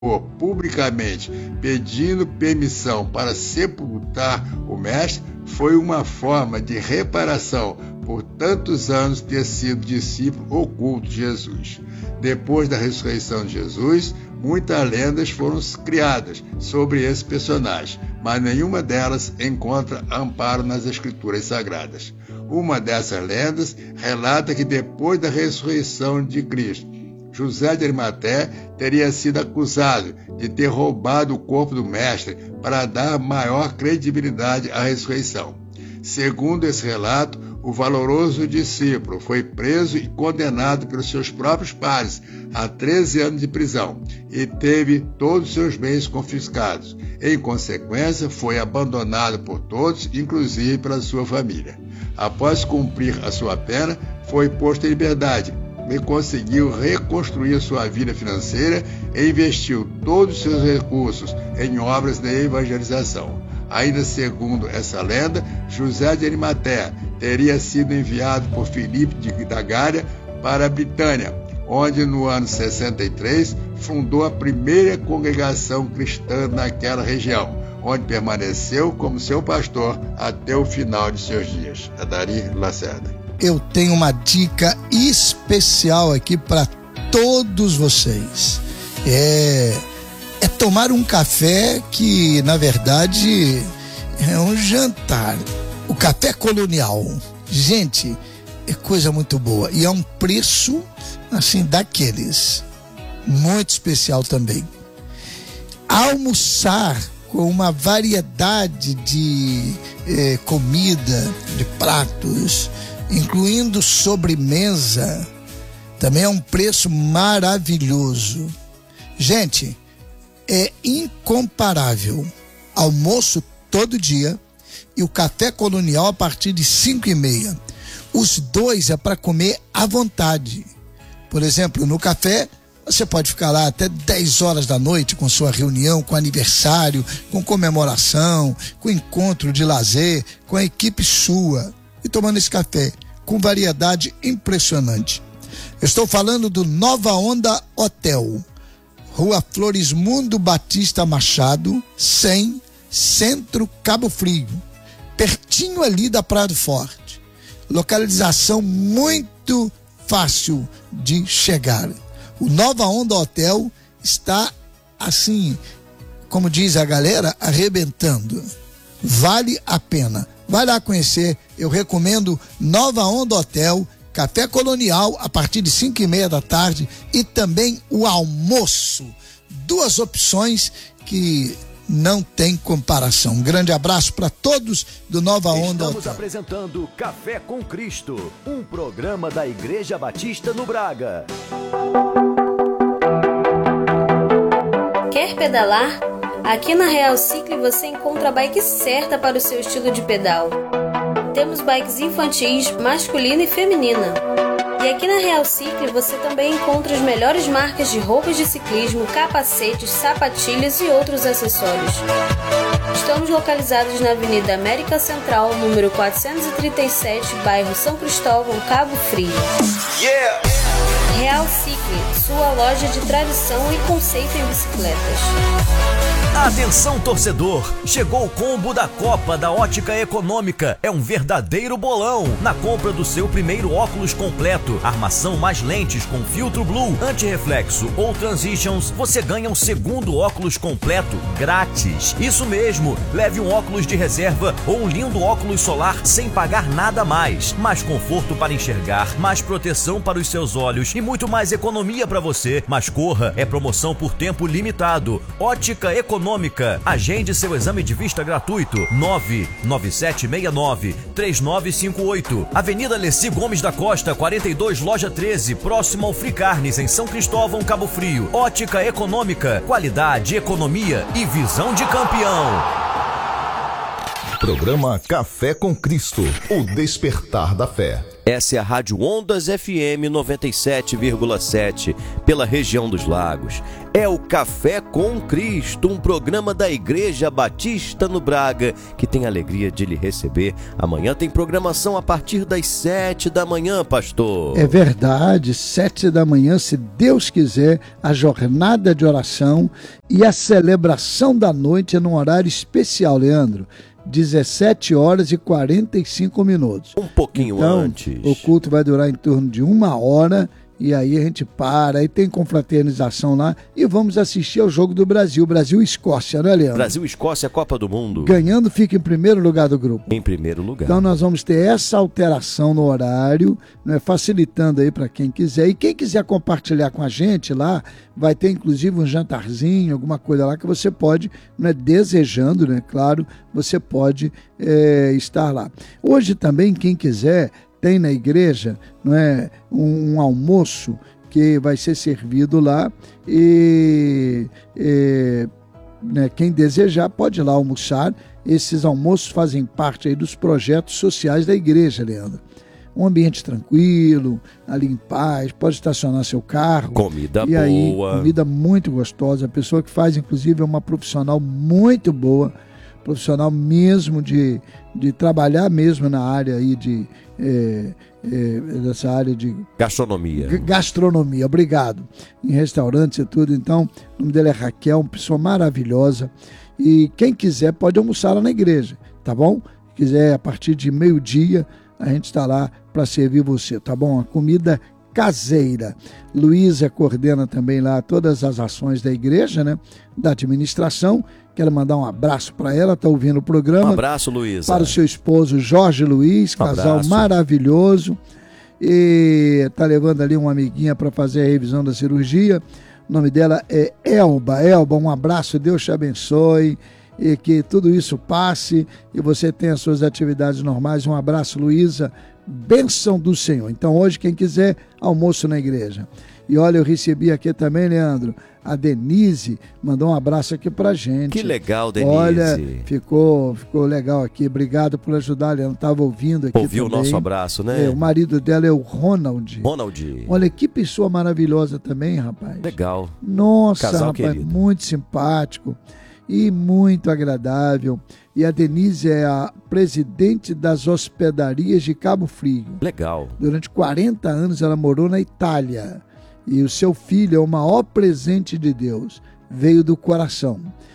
publicamente pedindo permissão para sepultar o mestre foi uma forma de reparação por tantos anos ter sido discípulo oculto de Jesus. Depois da ressurreição de Jesus, muitas lendas foram criadas sobre esse personagem, mas nenhuma delas encontra amparo nas Escrituras Sagradas. Uma dessas lendas relata que depois da ressurreição de Cristo, José de Arimateia teria sido acusado de ter roubado o corpo do mestre para dar maior credibilidade à ressurreição. Segundo esse relato, o valoroso discípulo foi preso e condenado pelos seus próprios pares a 13 anos de prisão e teve todos os seus bens confiscados. Em consequência, foi abandonado por todos, inclusive pela sua família. Após cumprir a sua pena, foi posto em liberdade e conseguiu reconstruir sua vida financeira e investiu todos os seus recursos em obras de evangelização. Ainda segundo essa lenda, José de Arimateia teria sido enviado por Filipe da Gária para a Britânia, onde no ano 63 fundou a primeira congregação cristã naquela região, onde permaneceu como seu pastor até o final de seus dias. Adair Lacerda. Eu tenho uma dica especial aqui para todos vocês. É tomar um café que, na verdade, é um jantar. O café colonial. Gente, é coisa muito boa. E é um preço, assim, daqueles. Muito especial também. Almoçar com uma variedade de comida, de pratos, incluindo sobremesa, também é um preço maravilhoso. Gente, é incomparável. Almoço todo dia e o café colonial a partir de 5h30. Os dois é para comer à vontade. Por exemplo, no café, você pode ficar lá até 10 horas da noite com sua reunião, com aniversário, com comemoração, com encontro de lazer, com a equipe sua. E tomando esse café com variedade impressionante. Eu estou falando do Nova Onda Hotel, Rua Florismundo Batista Machado, 100, Centro Cabo Frio, pertinho ali da Praia do Forte. Localização muito fácil de chegar. O Nova Onda Hotel está assim, como diz a galera, arrebentando. Vale a pena. Vai lá conhecer, eu recomendo Nova Onda Hotel, café colonial a partir de 5h30 da tarde e também o almoço. 2 opções que não tem comparação. Um grande abraço para todos do Nova Onda Hotel. Estamos apresentando Café com Cristo, um programa da Igreja Batista no Braga. Quer pedalar? Aqui na Real Cycle você encontra a bike certa para o seu estilo de pedal. Temos bikes infantis, masculina e feminina. E aqui na Real Cycle você também encontra as melhores marcas de roupas de ciclismo, capacetes, sapatilhas e outros acessórios. Estamos localizados na Avenida América Central, número 437, bairro São Cristóvão, Cabo Frio. Yeah! Real Cycle, sua loja de tradição e conceito em bicicletas. Atenção, torcedor! Chegou o combo da Copa da Ótica Econômica. É um verdadeiro bolão. Na compra do seu primeiro óculos completo, armação mais lentes com filtro blue, antirreflexo ou transitions, você ganha um segundo óculos completo grátis. Isso mesmo, leve um óculos de reserva ou um lindo óculos solar sem pagar nada mais. Mais conforto para enxergar, mais proteção para os seus olhos e muito mais economia para você. Mas corra, é promoção por tempo limitado. Ótica Econômica. Agende seu exame de vista gratuito. 99769-3958. Avenida Leci Gomes da Costa, 42, loja 13, próximo ao Free Carnes, em São Cristóvão, Cabo Frio. Ótica Econômica, qualidade, economia e visão de campeão. Programa Café com Cristo, o despertar da fé. Essa é a Rádio Ondas FM 97,7, pela região dos Lagos. É o Café com Cristo, um programa da Igreja Batista no Braga, que tem a alegria de lhe receber. Amanhã tem programação a partir das 7 da manhã, pastor. É verdade, 7 da manhã, se Deus quiser, a jornada de oração e a celebração da noite é num horário especial, Leandro. 17 horas e 45 minutos. Um pouquinho então, antes. O culto vai durar em torno de 1 hora e aí a gente para, aí tem confraternização lá e vamos assistir ao jogo do Brasil. Brasil e Escócia, né, Leandro? Brasil e Escócia, Copa do Mundo. Ganhando fica em primeiro lugar do grupo. Em primeiro lugar. Então nós vamos ter essa alteração no horário, né, facilitando aí para quem quiser. E quem quiser compartilhar com a gente lá, vai ter inclusive um jantarzinho, alguma coisa lá que você pode, né, desejando, né, claro, você pode estar lá. Hoje também, quem quiser, tem na igreja, não é, um almoço que vai ser servido lá e né, quem desejar pode ir lá almoçar. Esses almoços fazem parte aí dos projetos sociais da igreja, Leandro. Um ambiente tranquilo, ali em paz, pode estacionar seu carro. Comida e aí, boa. Comida muito gostosa. A pessoa que faz, inclusive, é uma profissional muito boa, profissional mesmo de trabalhar mesmo na área aí dessa área de gastronomia, obrigado, em restaurantes e tudo. Então, o nome dela é Raquel, uma pessoa maravilhosa, e quem quiser pode almoçar lá na igreja, tá bom? Se quiser, a partir de 12:00 a gente está lá para servir você, tá bom? A comida caseira. Luísa coordena também lá todas as ações da igreja, né? Da administração. Quero mandar um abraço para ela, está ouvindo o programa. Um abraço, Luísa. Para o seu esposo Jorge Luiz, casal maravilhoso. E está levando ali uma amiguinha para fazer a revisão da cirurgia. O nome dela é Elba. Elba, um abraço, Deus te abençoe. E que tudo isso passe e você tenha as suas atividades normais. Um abraço, Luísa. Bênção do Senhor. Então hoje, quem quiser, almoço na igreja. E olha, eu recebi aqui também, Leandro, a Denise mandou um abraço aqui pra gente. Que legal, Denise. Olha, ficou legal aqui. Obrigado por ajudar, Leandro. Estava ouvindo aqui. Ouviu também. O nosso abraço, né? O marido dela é o Ronald. Ronald. Olha, que pessoa maravilhosa também, rapaz. Legal. Nossa, casal rapaz, querido. Muito simpático e muito agradável. E a Denise é a presidente das hospedarias de Cabo Frio. Legal. Durante 40 anos ela morou na Itália. E o seu filho é o maior presente de Deus. Veio do coração.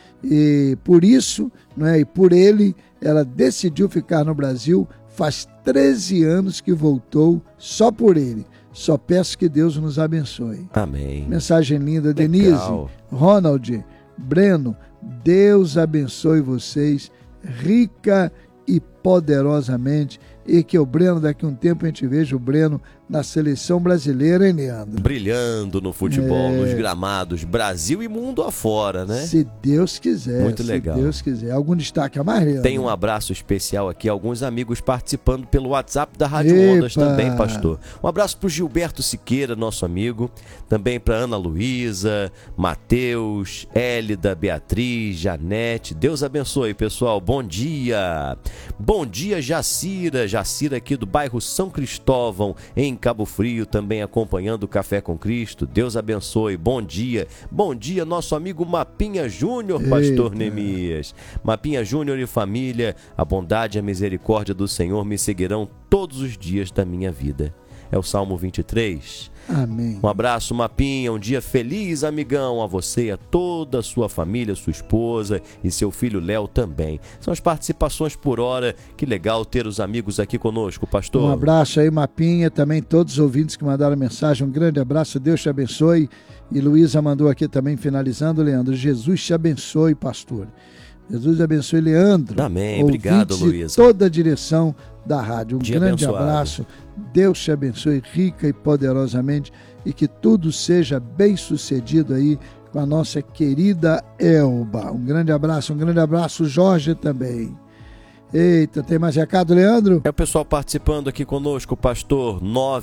E por isso, e por ele, ela decidiu ficar no Brasil. Faz 13 anos que voltou só por ele. Só peço que Deus nos abençoe. Amém. Mensagem linda. Legal. Denise, Ronald, Breno, Deus abençoe vocês rica e poderosamente, e que o Breno, daqui a um tempo a gente veja o Breno na seleção brasileira, hein, Leandro? Brilhando no futebol, nos gramados, Brasil e mundo afora, né? Se Deus quiser. Muito legal. Se Deus quiser. Algum destaque a mais, Leandro? Tem um abraço especial aqui, alguns amigos participando pelo WhatsApp da Rádio Ondas também, pastor. Um abraço para o Gilberto Siqueira, nosso amigo, também para Ana Luísa, Matheus, Hélida, Beatriz, Janete. Deus abençoe, pessoal. Bom dia. Bom dia, Jacira. Jacira aqui do bairro São Cristóvão, em Cabo Frio, também acompanhando o Café com Cristo. Deus abençoe. Bom dia. Bom dia, nosso amigo Mapinha Júnior, pastor Neemias. Mapinha Júnior e família, a bondade e a misericórdia do Senhor me seguirão todos os dias da minha vida. É o Salmo 23. Amém. Um abraço, Mapinha, um dia feliz, amigão, a você e a toda a sua família, sua esposa e seu filho Léo também. São as participações por hora. Que legal ter os amigos aqui conosco, pastor. Um abraço aí, Mapinha, também todos os ouvintes que mandaram mensagem. Um grande abraço, Deus te abençoe. E Luísa mandou aqui também, finalizando, Leandro. Jesus te abençoe, pastor. Jesus abençoe, Leandro. Amém. Obrigado, Luísa. Toda a direção da rádio. Um dia grande abençoado. abraço. Deus te abençoe rica e poderosamente e que tudo seja bem sucedido aí com a nossa querida Elba. Um grande abraço, Jorge também. Eita, tem mais recado, Leandro? É o pessoal participando aqui conosco, pastor,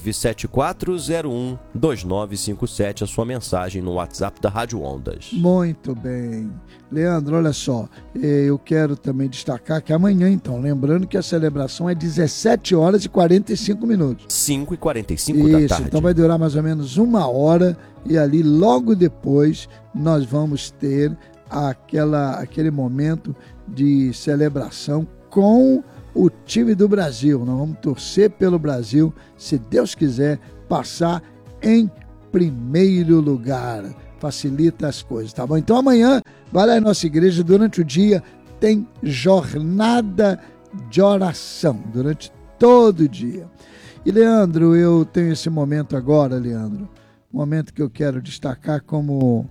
974012957, a sua mensagem no WhatsApp da Rádio Ondas. Muito bem. Leandro, olha só, eu quero também destacar que amanhã, então, lembrando que a celebração é 17 horas e 45 minutos. 5h45 da tarde. Então vai durar mais ou menos 1 hora e ali logo depois nós vamos ter aquele momento de celebração com o time do Brasil. Nós vamos torcer pelo Brasil, se Deus quiser, passar em primeiro lugar. Facilita as coisas, tá bom? Então amanhã, vai lá em nossa igreja, durante o dia tem jornada de oração, durante todo o dia. E Leandro, eu tenho esse momento agora, Leandro, um momento que eu quero destacar como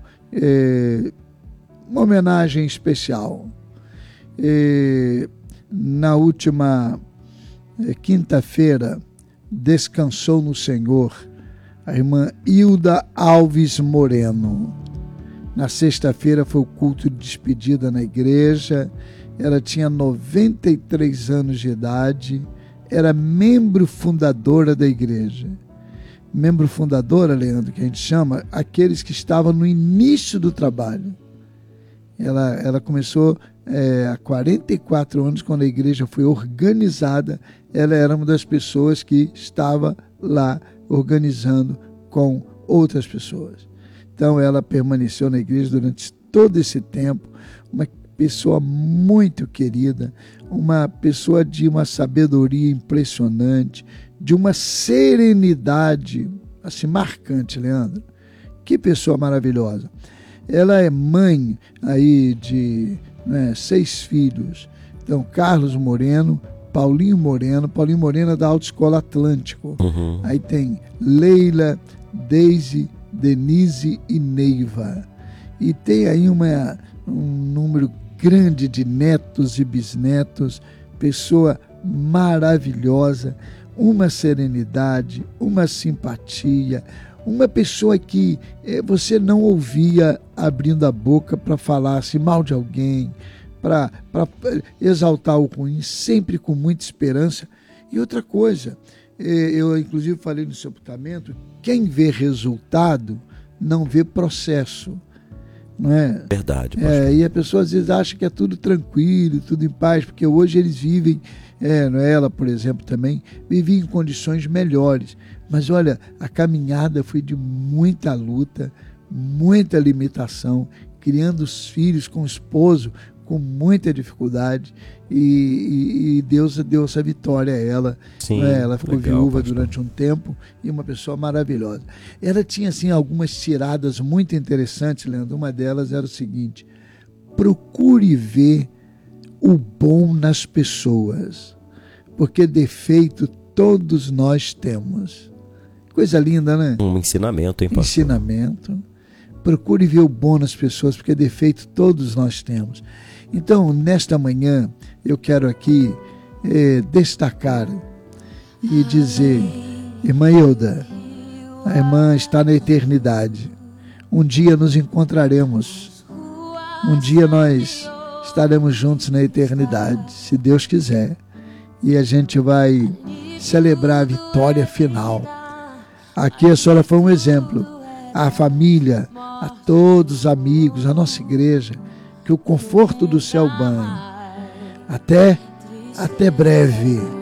uma homenagem especial. Na última quinta-feira, descansou no Senhor a irmã Hilda Alves Moreno. Na sexta-feira foi o culto de despedida na igreja. Ela tinha 93 anos de idade, era membro fundadora da igreja. Membro fundadora, Leandro, que a gente chama aqueles que estavam no início do trabalho. Ela começou há 44 anos, quando a igreja foi organizada. Ela era uma das pessoas que estava lá organizando com outras pessoas. Então ela permaneceu na igreja durante todo esse tempo, uma pessoa muito querida, uma pessoa de uma sabedoria impressionante, de uma serenidade assim marcante, Leandro. Que pessoa maravilhosa. Ela é mãe aí de 6 filhos. Então, Carlos Moreno, Paulinho Moreno é da Autoescola Atlântico. Uhum. Aí tem Leila, Deise, Denise e Neiva. E tem aí um número grande de netos e bisnetos. Pessoa maravilhosa, uma serenidade, uma simpatia, uma pessoa que você não ouvia abrindo a boca para falar assim, mal de alguém, para exaltar o ruim, sempre com muita esperança. E outra coisa, eu inclusive falei no sepultamento, quem vê resultado não vê processo, não é? Verdade. E a pessoa às vezes acha que é tudo tranquilo, tudo em paz, porque hoje eles vivem, ela, por exemplo, também vivia em condições melhores. Mas olha, a caminhada foi de muita luta, muita limitação, criando os filhos com o esposo com muita dificuldade, e Deus deu essa vitória a ela. Sim, ela ficou legal, viúva pastor, durante um tempo, e uma pessoa maravilhosa. Ela tinha assim algumas tiradas muito interessantes, Leandro. Uma delas era o seguinte: procure ver o bom nas pessoas, porque defeito todos nós temos. Coisa linda, né? Um ensinamento, hein, pastor? Ensinamento. Procure ver o bom nas pessoas, porque defeito todos nós temos. Então, nesta manhã, eu quero aqui destacar e dizer: irmã Hilda, a irmã está na eternidade. Um dia nos encontraremos. Um dia nós estaremos juntos na eternidade, se Deus quiser. E a gente vai celebrar a vitória final. Aqui a senhora foi um exemplo. A família, a todos os amigos, a nossa igreja, que o conforto do céu banhe. Até breve.